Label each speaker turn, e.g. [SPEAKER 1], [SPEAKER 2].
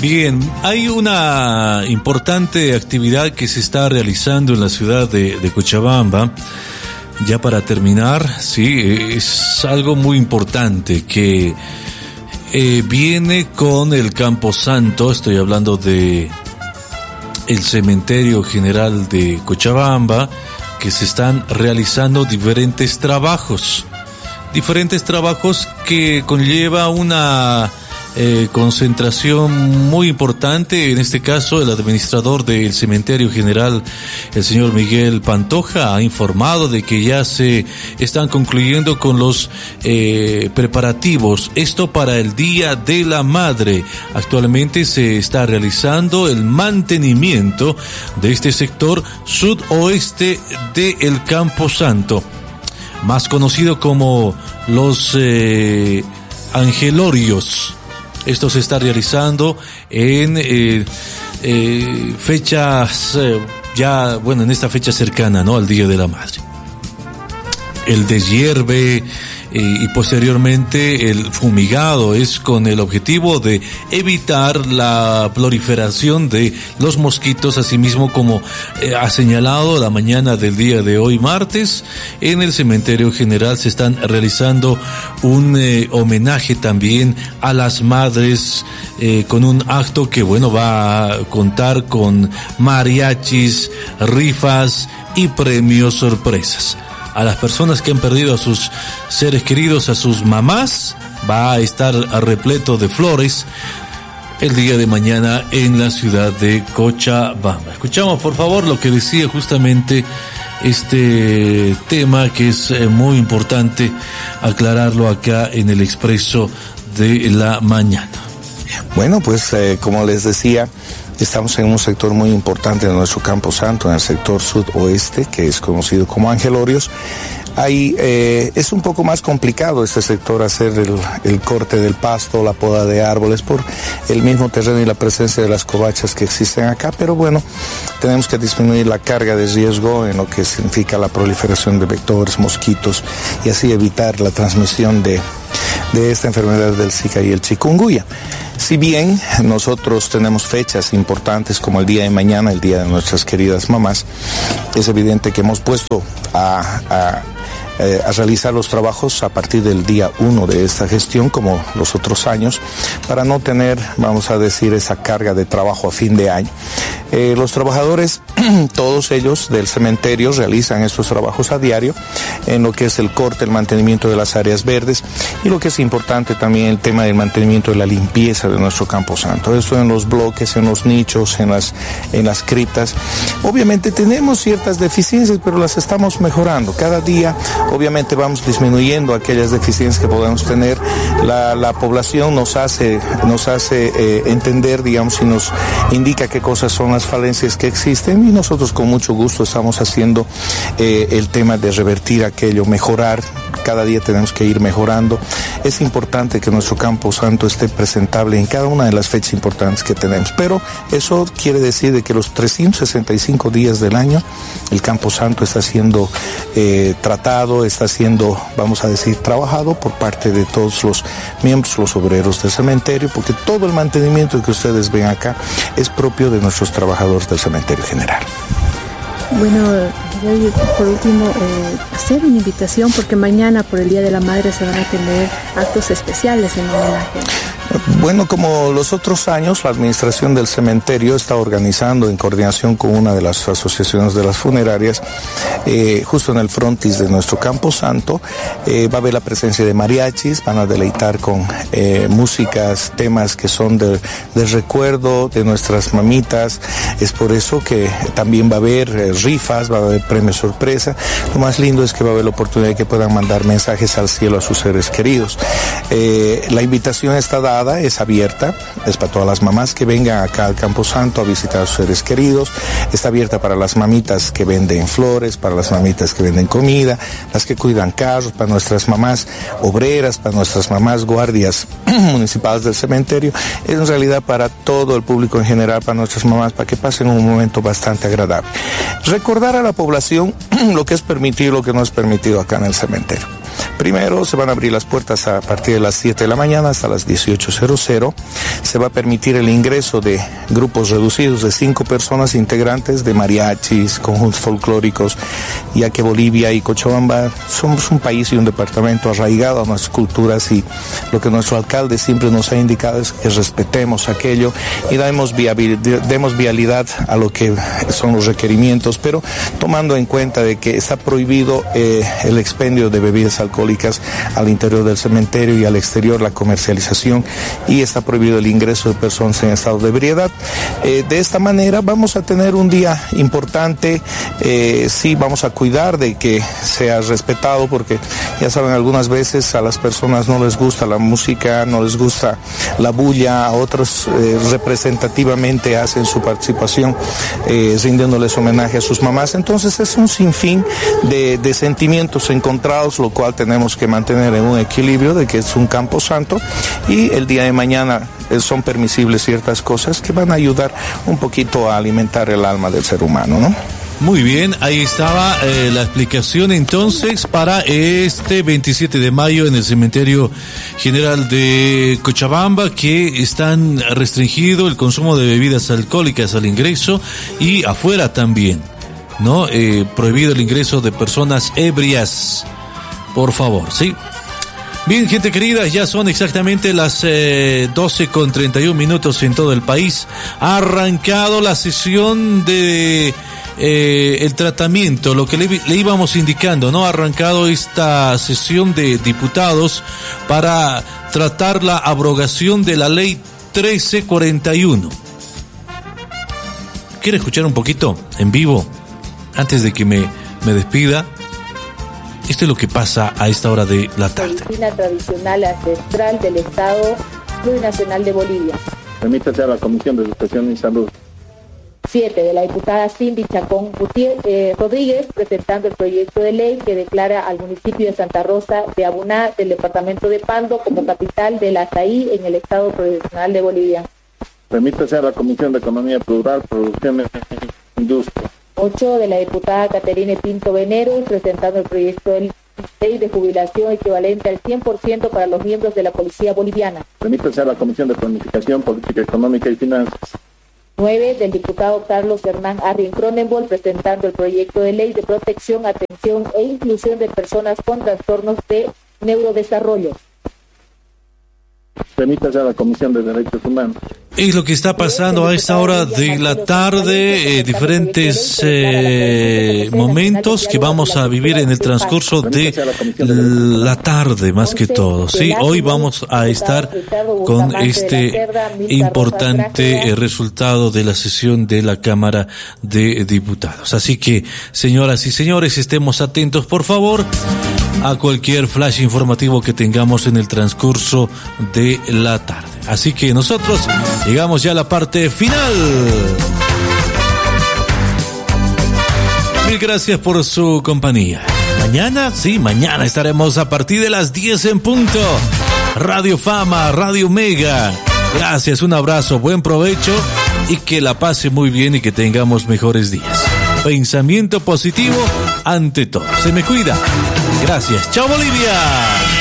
[SPEAKER 1] Bien, hay una importante actividad que se está realizando en la ciudad de Cochabamba. Ya para terminar, sí, es algo muy importante que viene con el Camposanto. Estoy hablando de el Cementerio General de Cochabamba, que se están realizando diferentes trabajos que conlleva una concentración muy importante. En este caso, el administrador del Cementerio General, el señor Miguel Pantoja, ha informado de que ya se están concluyendo con los preparativos. Esto para el Día de la Madre. Actualmente se está realizando el mantenimiento de este sector sudoeste del Camposanto, más conocido como los Angelorios. Esto se está realizando en fechas en esta fecha cercana, ¿no?, al Día de la Madre. El deshierve y posteriormente el fumigado es con el objetivo de evitar la proliferación de los mosquitos, asimismo como ha señalado la mañana del día de hoy, martes, en el Cementerio General se están realizando un homenaje también a las madres con un acto que va a contar con mariachis, rifas y premios sorpresas. A las personas que han perdido a sus seres queridos, a sus mamás, va a estar repleto de flores el día de mañana en la ciudad de Cochabamba. Escuchamos, por favor, lo que decía justamente este tema, que es muy importante aclararlo acá en el Expreso de la Mañana.
[SPEAKER 2] Bueno, pues como les decía, estamos en un sector muy importante de nuestro Camposanto, en el sector sudoeste, que es conocido como Angelorios. Ahí es un poco más complicado este sector hacer el corte del pasto, la poda de árboles por el mismo terreno y la presencia de las covachas que existen acá, pero bueno, tenemos que disminuir la carga de riesgo en lo que significa la proliferación de vectores, mosquitos, y así evitar la transmisión de esta enfermedad del Zika y el chikungunya. Si bien nosotros tenemos fechas importantes como el día de mañana, el día de nuestras queridas mamás, es evidente que hemos puesto a realizar los trabajos a partir del día 1 de esta gestión, como los otros años, para no tener, vamos a decir, esa carga de trabajo a fin de año. Los trabajadores, todos ellos del cementerio, realizan estos trabajos a diario en lo que es el corte, el mantenimiento de las áreas verdes, y lo que es importante también el tema del mantenimiento de la limpieza de nuestro Camposanto. Esto en los bloques, en los nichos, en las criptas. Obviamente tenemos ciertas deficiencias, pero las estamos mejorando. Cada día obviamente vamos disminuyendo aquellas deficiencias que podemos tener. La población nos hace entender, digamos, y nos indica qué cosas son las falencias que existen, y nosotros con mucho gusto estamos haciendo el tema de revertir aquello, mejorar. Cada día tenemos que ir mejorando. Es importante que nuestro Camposanto esté presentable en cada una de las fechas importantes que tenemos, pero eso quiere decir de que los 365 días del año el Camposanto está siendo tratado, está siendo, vamos a decir, trabajado por parte de todos los miembros, los obreros del cementerio, porque todo el mantenimiento que ustedes ven acá es propio de nuestros trabajadores del Cementerio General.
[SPEAKER 3] Bueno, por último, hacer una invitación, porque mañana por el Día de la Madre se van a tener actos especiales en homenaje.
[SPEAKER 2] Bueno, como los otros años, la administración del cementerio está organizando en coordinación con una de las asociaciones de las funerarias, justo en el frontis de nuestro Camposanto, va a haber la presencia de mariachis, van a deleitar con músicas, temas que son de recuerdo de nuestras mamitas. Es por eso que también va a haber rifas, va a haber premios sorpresa. Lo más lindo es que va a haber la oportunidad de que puedan mandar mensajes al cielo a sus seres queridos. La invitación está dada, es abierta, es para todas las mamás que vengan acá al Camposanto a visitar a sus seres queridos. Está abierta para las mamitas que venden flores, para las mamitas que venden comida, las que cuidan carros, para nuestras mamás obreras, para nuestras mamás guardias municipales del cementerio. Es en realidad para todo el público en general, para nuestras mamás, para que pasen un momento bastante agradable. Recordar a la población lo que es permitido y lo que no es permitido acá en el cementerio. Primero, se van a abrir las puertas a partir de las 7 de la mañana hasta las 18:00. Se va a permitir el ingreso de grupos reducidos de 5 personas integrantes de mariachis, conjuntos folclóricos, ya que Bolivia y Cochabamba somos un país y un departamento arraigado a nuestras culturas, y lo que nuestro alcalde siempre nos ha indicado es que respetemos aquello y demos vialidad a lo que son los requerimientos, pero tomando en cuenta de que está prohibido el expendio de bebidas alcohólicas al interior del cementerio y al exterior la comercialización, y está prohibido el ingreso de personas en estado de ebriedad. De esta manera vamos a tener un día importante. Sí, vamos a cuidar de que sea respetado, porque ya saben, algunas veces a las personas no les gusta la música, no les gusta la bulla, a otros representativamente hacen su participación rindiéndoles homenaje a sus mamás. Entonces es un sinfín de sentimientos encontrados, lo cual tenemos que mantener en un equilibrio de que es un camposanto, y el día de mañana son permisibles ciertas cosas que van a ayudar un poquito a alimentar el alma del ser humano, ¿no?
[SPEAKER 1] Muy bien, ahí estaba la explicación entonces para este 27 de mayo en el Cementerio General de Cochabamba, que están restringido el consumo de bebidas alcohólicas al ingreso y afuera también, ¿no? Prohibido el ingreso de personas ebrias, por favor, ¿sí? Bien, gente querida, ya son exactamente las 12:31 en todo el país. Ha arrancado la sesión de el tratamiento, lo que le íbamos indicando, ¿no? Ha arrancado esta sesión de diputados para tratar la abrogación de la ley 1341. ¿Quiere escuchar un poquito en vivo antes de que me despida? Esto es lo que pasa a esta hora de la tarde.
[SPEAKER 4] Medicina tradicional ancestral del Estado Plurinacional de Bolivia.
[SPEAKER 5] Permítase a la Comisión de Educación y Salud.
[SPEAKER 4] 7. De la diputada Cindy Chacón Rodríguez, presentando el proyecto de ley que declara al municipio de Santa Rosa de Abuná, del departamento de Pando, como capital del Azaí en el Estado Plurinacional de Bolivia.
[SPEAKER 5] Permítase a la Comisión de Economía Plural, Producción e Industria.
[SPEAKER 4] 8. De la diputada Caterine Pinto Venero, presentando el proyecto de ley de jubilación equivalente al 100% para los miembros de la Policía Boliviana.
[SPEAKER 5] Permítase a la Comisión de Planificación, Política Económica y Finanzas.
[SPEAKER 4] 9. Del diputado Carlos Hernán Arrin Cronenbol, presentando el proyecto de ley de protección, atención e inclusión de personas con trastornos de neurodesarrollo.
[SPEAKER 5] Permítase a la Comisión de Derechos Humanos.
[SPEAKER 1] Es lo que está pasando a esta hora de la tarde, diferentes momentos que vamos a vivir en el transcurso de la tarde, más que todo, ¿sí? Hoy vamos a estar con este importante resultado de la sesión de la Cámara de Diputados. Así que, señoras y señores, estemos atentos, por favor, a cualquier flash informativo que tengamos en el transcurso de la tarde. Así que nosotros llegamos ya a la parte final. Mil gracias por su compañía. Mañana, sí, mañana estaremos a partir de las 10 en punto. Radio Fama, Radio Mega. Gracias, un abrazo, buen provecho y que la pase muy bien y que tengamos mejores días. Pensamiento positivo ante todo. Se me cuida. Gracias. Chao, Bolivia.